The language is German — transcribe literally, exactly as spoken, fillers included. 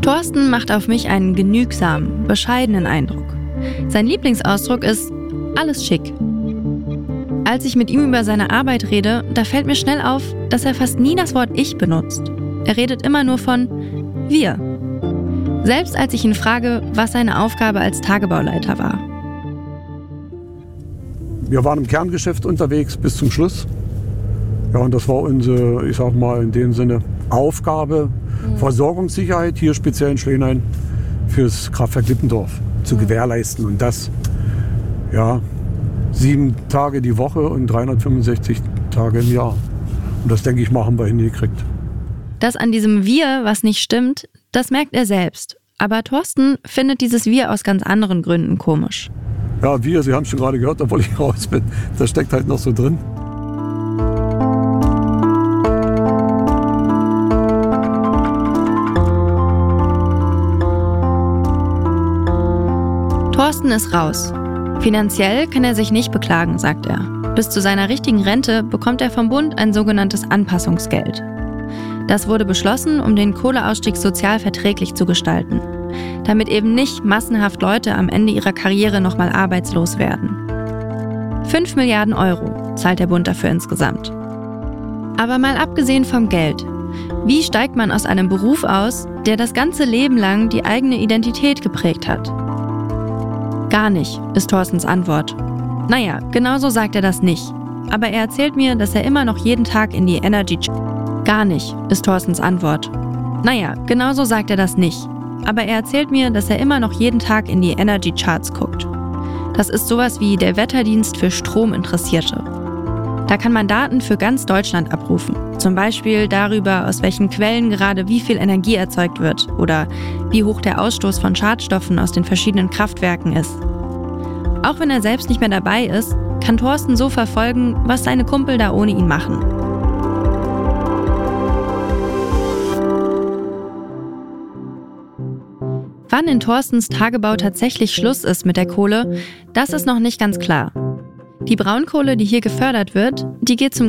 Thorsten macht auf mich einen genügsamen, bescheidenen Eindruck. Sein Lieblingsausdruck ist alles schick. Als ich mit ihm über seine Arbeit rede, da fällt mir schnell auf, dass er fast nie das Wort Ich benutzt. Er redet immer nur von wir. Selbst als ich ihn frage, was seine Aufgabe als Tagebauleiter war. Wir waren im Kerngeschäft unterwegs bis zum Schluss. Ja, und das war unsere, ich sag mal in dem Sinne, Aufgabe, mhm. Versorgungssicherheit hier speziell in Schlehenhain fürs Kraftwerk Lippendorf zu mhm. gewährleisten. Und das, ja, sieben Tage die Woche und dreihundertfünfundsechzig Tage im Jahr. Und das, denke ich mal, haben wir hingekriegt. Dass an diesem Wir was nicht stimmt, das merkt er selbst. Aber Thorsten findet dieses Wir aus ganz anderen Gründen komisch. Ja, wir, Sie haben es schon gerade gehört, obwohl ich raus bin. Das steckt halt noch so drin. Thorsten ist raus. Finanziell kann er sich nicht beklagen, sagt er. Bis zu seiner richtigen Rente bekommt er vom Bund ein sogenanntes Anpassungsgeld. Das wurde beschlossen, um den Kohleausstieg sozial verträglich zu gestalten, damit eben nicht massenhaft Leute am Ende ihrer Karriere nochmal arbeitslos werden. Fünf Milliarden Euro zahlt der Bund dafür insgesamt. Aber mal abgesehen vom Geld, wie steigt man aus einem Beruf aus, der das ganze Leben lang die eigene Identität geprägt hat? Gar nicht, ist Thorstens Antwort. Naja, genauso sagt er das nicht. Aber er erzählt mir, dass er immer noch jeden Tag in die Energy... Gar nicht, ist Thorstens Antwort. Naja, genauso sagt er das nicht. Aber er erzählt mir, dass er immer noch jeden Tag in die Energy Charts guckt. Das ist sowas wie der Wetterdienst für Strominteressierte. Da kann man Daten für ganz Deutschland abrufen. Zum Beispiel darüber, aus welchen Quellen gerade wie viel Energie erzeugt wird oder wie hoch der Ausstoß von Schadstoffen aus den verschiedenen Kraftwerken ist. Auch wenn er selbst nicht mehr dabei ist, kann Thorsten so verfolgen, was seine Kumpel da ohne ihn machen. Wann in Thorstens Tagebau tatsächlich Schluss ist mit der Kohle, das ist noch nicht ganz klar. Die Braunkohle, die hier gefördert wird, die geht zum